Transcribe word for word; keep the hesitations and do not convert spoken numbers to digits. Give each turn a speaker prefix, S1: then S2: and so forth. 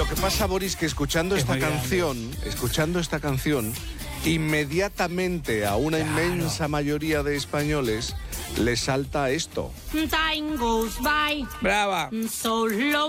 S1: lo que pasa, Boris, que escuchando
S2: Es
S1: esta
S2: muy grande.
S1: canción, escuchando esta canción, inmediatamente a una
S2: Claro.
S1: inmensa mayoría de españoles le salta esto.
S3: Time goes by
S2: Brava.
S3: so slow.